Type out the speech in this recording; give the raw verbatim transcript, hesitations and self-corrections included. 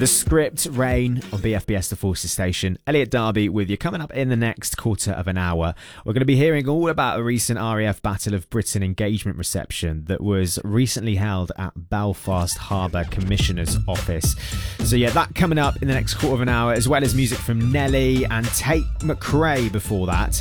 The Script, Rain on B F B S The Forces Station. Elliot Darby with you, coming up in the next quarter of an hour. We're going to be hearing all about a recent R A F Battle of Britain engagement reception that was recently held at Belfast Harbour Commissioner's Office. So yeah, that coming up in the next quarter of an hour, as well as music from Nelly and Tate McRae before that.